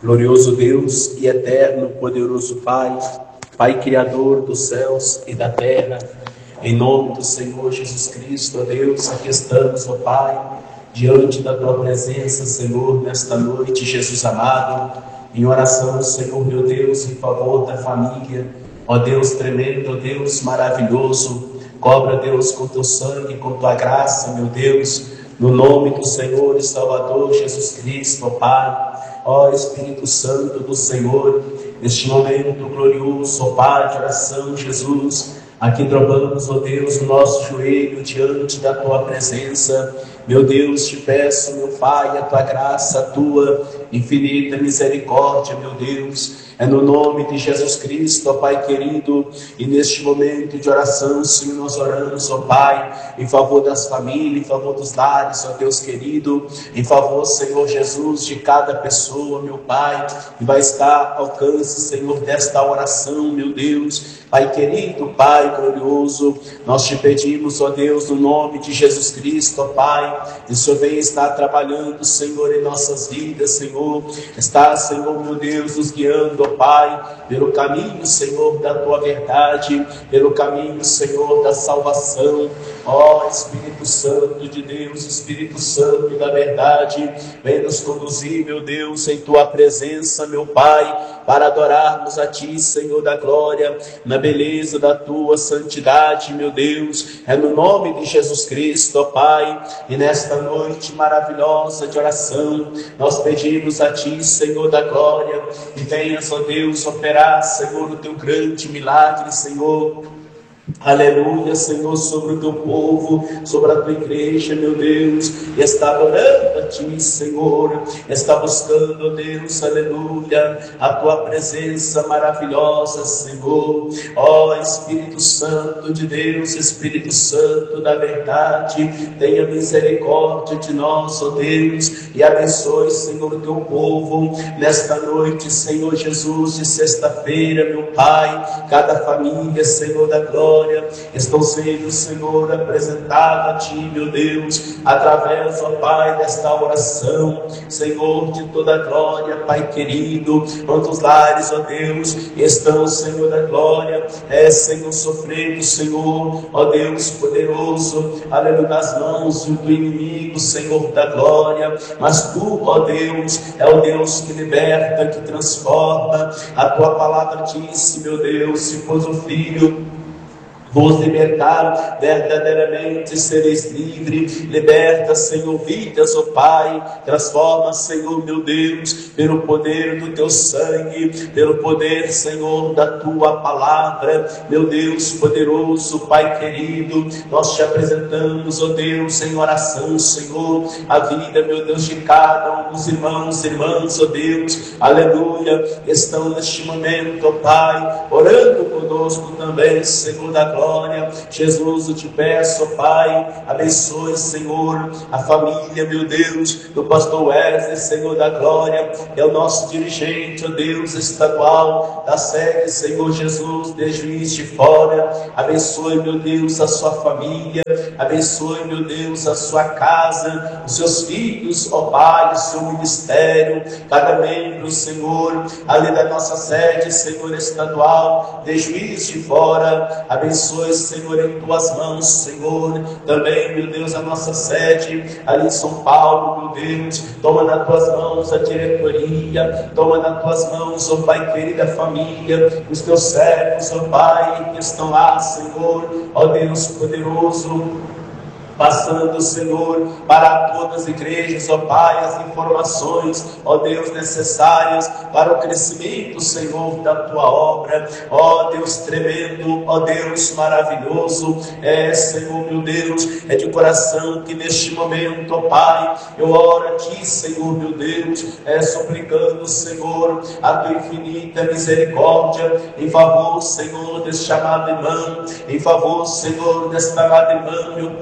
Glorioso Deus e eterno, poderoso Pai, Pai Criador dos céus e da terra, em nome do Senhor Jesus Cristo, ó Deus, aqui estamos, ó Pai, diante da Tua presença, Senhor, nesta noite, Jesus amado, em oração, Senhor, meu Deus, em favor da família, ó Deus tremendo, ó Deus maravilhoso, cobra, Deus, com Teu sangue, com Tua graça, meu Deus, no nome do Senhor e Salvador Jesus Cristo, ó Pai. Ó Espírito Santo do Senhor, neste momento glorioso, ó Pai, de oração, Jesus, aqui dobramos, ó Deus, o nosso joelho diante da Tua presença. Meu Deus, te peço, meu Pai, a Tua graça, a Tua infinita misericórdia, meu Deus. É no nome de Jesus Cristo, ó Pai querido, e neste momento de oração, Senhor, nós oramos, ó Pai, em favor das famílias, em favor dos lares, ó Deus querido, em favor, Senhor Jesus, de cada pessoa, meu Pai, que vai estar ao alcance, Senhor, desta oração, meu Deus. Pai querido, Pai glorioso, nós te pedimos, ó Deus, no nome de Jesus Cristo, ó Pai, que o Senhor venha estar trabalhando, Senhor, em nossas vidas, Senhor, está, Senhor, meu Deus, nos guiando, ó Pai, pelo caminho, Senhor, da Tua verdade, pelo caminho, Senhor, da salvação. Ó Espírito Santo de Deus, Espírito Santo da verdade, vem nos conduzir, meu Deus, em Tua presença, meu Pai, para adorarmos a Ti, Senhor da glória, na beleza da Tua santidade, meu Deus, é no nome de Jesus Cristo, ó Pai, e nesta noite maravilhosa de oração, nós pedimos a Ti, Senhor da glória, e venhas, ó Deus, operar, Senhor, o Teu grande milagre, Senhor. Aleluia, Senhor, sobre o Teu povo, sobre a Tua igreja, meu Deus, e está adorando a Ti, Senhor, está buscando, Deus, aleluia, a Tua presença maravilhosa, Senhor. Ó Espírito Santo de Deus, Espírito Santo da verdade, tenha misericórdia de nós, ó Deus, e abençoe, Senhor, o Teu povo, nesta noite, Senhor Jesus, de sexta-feira, meu Pai, cada família, Senhor da glória, estão sendo, Senhor, apresentado a Ti, meu Deus, através, ó Pai, desta oração, Senhor, de toda glória, Pai querido, quantos lares, ó Deus, estão, Senhor da glória, Senhor, sofrendo, Senhor, ó Deus poderoso, aleluia, nas mãos do inimigo, Senhor da glória, mas Tu, ó Deus, é o Deus que liberta, que transforma. A Tua palavra disse, meu Deus, se fosse o Filho vos libertar, verdadeiramente sereis livres. Liberta, Senhor, vidas, ó Pai, transforma, Senhor, meu Deus, pelo poder do Teu sangue, pelo poder, Senhor, da Tua palavra, meu Deus poderoso, Pai querido, nós Te apresentamos, ó Deus, em oração, Senhor, a vida, meu Deus, de cada um dos irmãos e irmãs, ó Deus, aleluia, estão neste momento, ó Pai, orando conosco também, Senhor da glória. Jesus, eu Te peço, ó Pai, abençoe, Senhor, a família, meu Deus, do pastor Wesley, Senhor da glória, é o nosso dirigente, ó Deus, estadual da sede, Senhor Jesus, de Juiz de Fora. Abençoe, meu Deus, a sua família, abençoe, meu Deus, a sua casa, os seus filhos, ó Pai, o seu ministério, cada membro, Senhor, ali da nossa sede, Senhor, estadual de Juiz de Fora. Abençoe, Senhor, em Tuas mãos, Senhor, também, meu Deus, a nossa sede ali em São Paulo, meu Deus, toma nas Tuas mãos a diretoria, toma nas Tuas mãos, ó Pai querido, a família, os Teus servos, ó Pai, que estão lá, Senhor, ó Deus poderoso, passando, Senhor, para todas as igrejas, ó Pai, as informações, ó Deus, necessárias para o crescimento, Senhor, da Tua obra, ó Deus tremendo, ó Deus maravilhoso, Senhor, meu Deus, é de coração que neste momento, ó Pai, eu oro a Ti, Senhor, meu Deus, suplicando, Senhor, a Tua infinita misericórdia, em favor, Senhor, deste amado irmão, em favor, Senhor, desta amada irmã, meu Pai,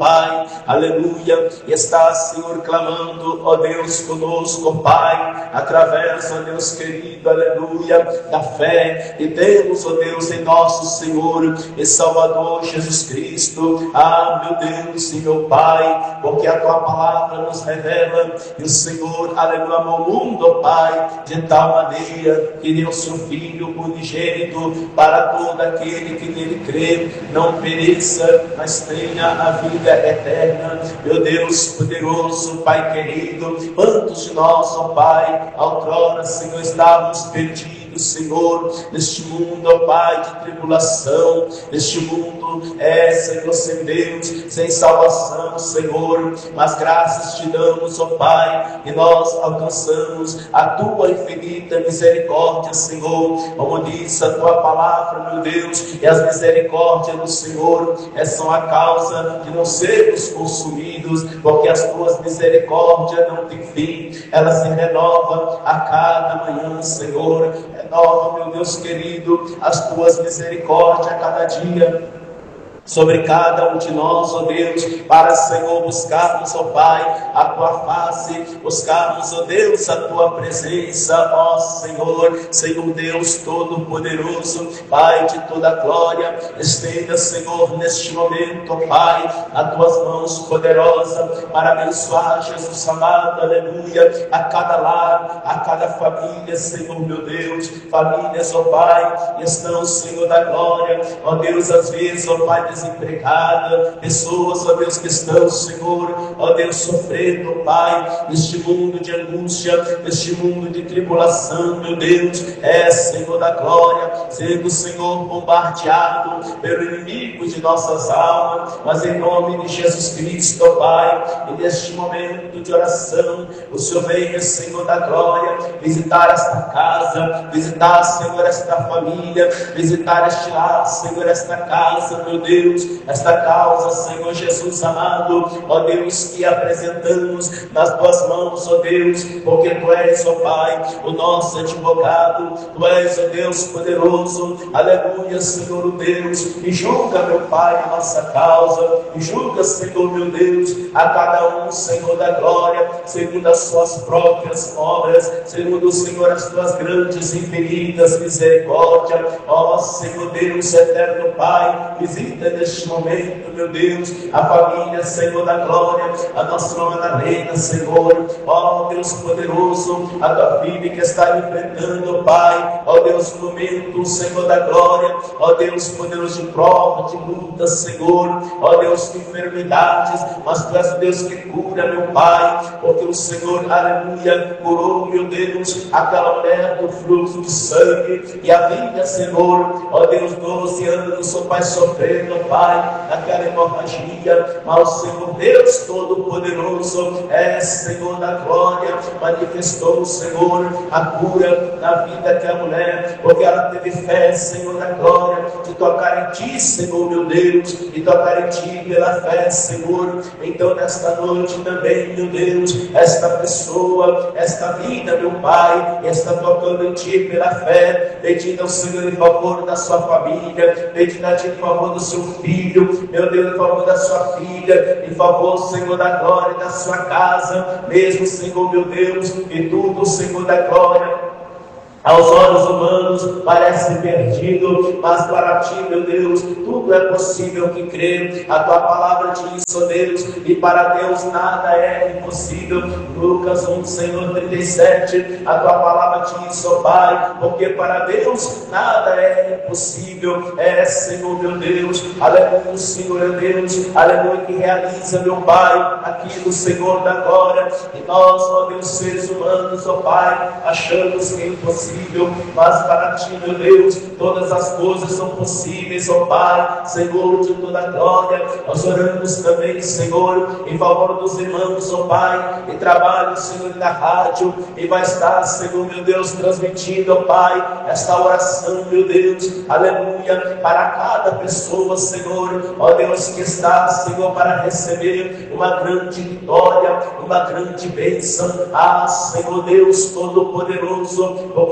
aleluia, e está, Senhor, clamando, ó Deus, conosco, Pai, através, ó Deus querido, aleluia, da fé que temos, ó Deus, em nosso Senhor e Salvador Jesus Cristo. Meu Deus e meu Pai, porque a tua palavra nos revela que o Senhor, aleluia, amou o mundo, ó Pai, de tal maneira que deu seu Filho unigênito para todo aquele que nele crê, não pereça, mas tenha a vida eterna. Meu Deus poderoso, Pai querido, quantos de nós, ó Pai, outrora, Senhor, estávamos perdidos, Senhor, neste mundo, ó Pai, de tribulação, neste mundo, Senhor, sem Deus, sem salvação, Senhor, mas graças te damos, ó Pai, e nós alcançamos a tua infinita misericórdia, Senhor, como diz a tua palavra, meu Deus, e as misericórdias do Senhor são a causa de não sermos consumidos, porque as tuas misericórdias não têm fim, elas se renovam a cada manhã, Senhor. Renova, meu Deus querido, as tuas misericórdias a cada dia sobre cada um de nós, ó Deus, para, Senhor, buscarmos, ó Pai, a tua face, buscarmos, ó Deus, a tua presença, ó Senhor, Senhor Deus Todo-Poderoso, Pai de toda glória, estenda, Senhor, neste momento, ó Pai, as tuas mãos poderosas para abençoar, Jesus amado, aleluia, a cada lar, a cada família, Senhor, meu Deus, famílias, ó Pai, estão, Senhor da glória, ó Deus, às vezes, ó Pai, desempregada, pessoas, ó Deus, que estão, Senhor, ó Deus, sofrendo, Pai, neste mundo de angústia, neste mundo de tribulação, meu Deus, Senhor da glória, sendo, Senhor, bombardeado pelo inimigo de nossas almas, mas em nome de Jesus Cristo, ó Pai, e neste momento de oração, o Senhor venha, Senhor da glória, visitar esta casa, visitar, Senhor, esta família, visitar este lar, Senhor, esta casa, meu Deus, esta causa, Senhor Jesus amado, ó Deus, que apresentamos nas tuas mãos, ó Deus, porque tu és, ó Pai, o nosso advogado, tu és, ó Deus poderoso, aleluia, Senhor, o Deus, e julga, meu Pai, a nossa causa, e julga, Senhor, meu Deus, a cada um, Senhor da glória, segundo as suas próprias obras, segundo, Senhor, as tuas grandes e infinitas misericórdias, ó Senhor Deus eterno Pai, visita neste momento, meu Deus, a família, Senhor da glória, a nossa irmã Madalena, Senhor, ó Deus poderoso, a tua filha que está enfrentando, Pai, ó Deus, no momento, Senhor da glória, ó Deus poderoso, de prova, de luta, Senhor, ó Deus, de enfermidades, mas tu és o Deus que cura, meu Pai, porque o Senhor, aleluia, curou, meu Deus, aquela mulher do fluxo de sangue, e havia, Senhor, ó Deus, 12 anos, ó Pai, sofrendo, Pai, aquela hemorragia, mas o Senhor Deus Todo-Poderoso, Senhor da glória, manifestou, Senhor, a cura na vida daquela mulher, porque ela teve fé, Senhor da glória, de tocar em Ti, Senhor, meu Deus, e tocar em Ti pela fé, Senhor. Então, nesta noite também, meu Deus, esta pessoa, esta vida, meu Pai, está tocando em Ti pela fé, pedindo ao Senhor em favor da sua família, pedindo a Ti em favor do seu filho, meu Deus, em favor da sua filha, em favor, Senhor da glória, da sua casa, mesmo, Senhor, meu Deus, e tudo, Senhor da glória, aos olhos humanos parece perdido, mas para Ti, meu Deus, tudo é possível que crê. A Tua palavra diz, ó Deus, e para Deus nada é impossível. Lucas 1, Senhor, 37, a Tua palavra diz, ó Pai, porque para Deus nada é impossível. Senhor, meu Deus, aleluia, Senhor, é Deus, aleluia, que realiza, meu Pai, aquilo, Senhor da glória, e nós, ó Deus, seres humanos, ó Pai, achamos que é impossível, mas para Ti, meu Deus, todas as coisas são possíveis, ó Pai, Senhor de toda glória. Nós oramos também, Senhor, em favor dos irmãos, ó Pai, que trabalham, Senhor, na rádio, e vai estar, Senhor, meu Deus, transmitindo, ó Pai, esta oração, meu Deus, aleluia, para cada pessoa, Senhor, ó Deus, que está, Senhor, para receber uma grande vitória, uma grande bênção, Senhor Deus Todo-Poderoso, porque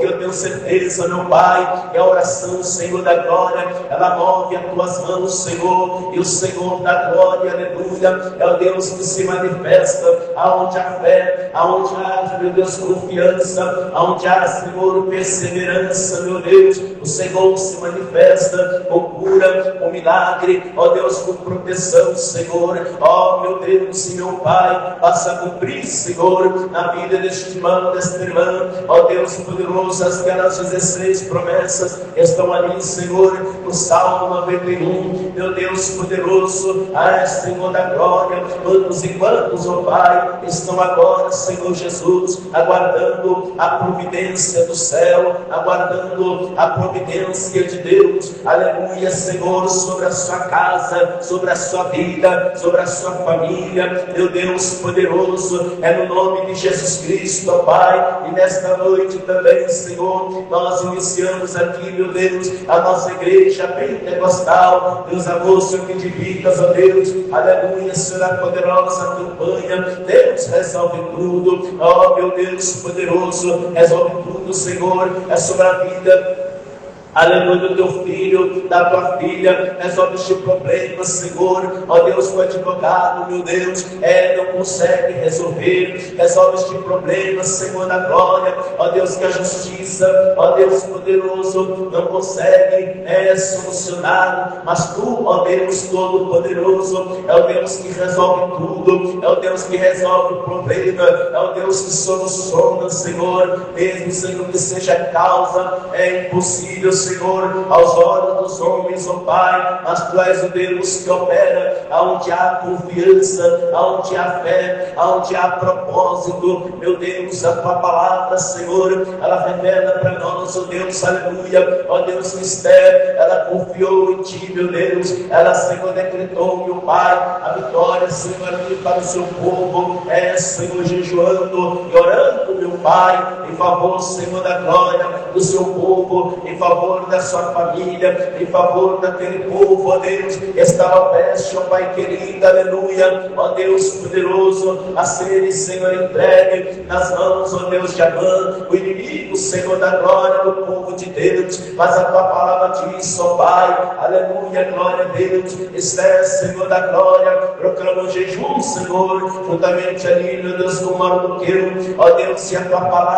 eu tenho certeza, meu Pai, que a oração, Senhor da glória, ela move as tuas mãos, Senhor, e o Senhor da glória, aleluia, é o Deus que se manifesta aonde há fé, aonde há, meu Deus, confiança, aonde há, Senhor, perseverança, meu Deus, o Senhor se manifesta com cura, com milagre, ó Deus, com proteção, Senhor, ó meu Deus e meu Pai, faça cumprir, Senhor, na vida deste irmão, desta irmã, ó Deus poderoso, aquelas 16 promessas estão ali, Senhor, no Salmo 91, meu Deus poderoso, Senhor da glória, quantos e quantos, ó Pai, estão agora, Senhor Jesus, aguardando a providência do céu, aguardando a providência de Deus, aleluia, Senhor, sobre a sua casa, sobre a sua vida, sobre a sua família, meu Deus poderoso, é no nome de Jesus Cristo, ó Pai, e nesta noite também, Senhor, nós iniciamos aqui, meu Deus, a nossa igreja pentecostal, Deus amor, Senhor, que dividas, ó Deus, aleluia, será poderosa campanha, Deus resolve tudo, ó meu Deus poderoso, resolve tudo, Senhor, é sobre a vida, aleluia, do teu filho, da tua filha, resolve este problema, Senhor, ó Deus, o advogado, meu Deus, não consegue resolver, resolve este problema, Senhor da glória, ó Deus, que a justiça, ó Deus poderoso, não consegue solucionar, mas tu, ó Deus todo-poderoso, é o Deus que resolve tudo, é o Deus que resolve o problema, é o Deus que soluciona, Senhor, mesmo, Senhor, que seja causa, é impossível, Senhor, aos olhos dos homens, ó Pai, mas tu és o Deus que opera aonde há confiança, aonde há fé, aonde há propósito, meu Deus, a tua palavra, Senhor, ela revela para nós, ó Deus, aleluia, ó Deus, mistério, ela confiou em ti, meu Deus, ela, Senhor, decretou, meu Pai, a vitória, Senhor, ali para o seu povo, Senhor, jejuando e orando, meu Pai, em favor, Senhor, da glória do seu povo, em favor da sua família, em favor daquele povo, ó Deus, estava peste, ó Pai querido, aleluia, ó Deus poderoso, a serem, Senhor, entregue nas mãos, ó Deus de Amã, o inimigo, Senhor da glória do povo de Deus, mas a tua palavra diz, ó Pai, aleluia, glória a Deus, Esther, Senhor da glória, proclamou jejum, Senhor, juntamente ali, meu Deus, com o Mardoqueu, ó Deus, se a tua palavra